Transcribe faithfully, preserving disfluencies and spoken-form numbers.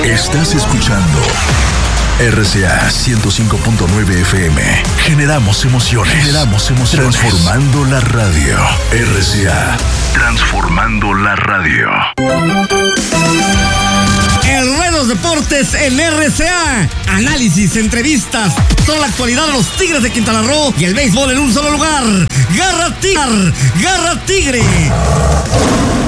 Estás escuchando R C A ciento cinco punto nueve F M. Generamos emociones. Generamos emociones. Transformando la radio. R C A. Transformando la radio. El Rey de los Deportes en R C A. Análisis, entrevistas, toda la actualidad de los Tigres de Quintana Roo y el béisbol en un solo lugar. Garra Tigre. Garra Tigre.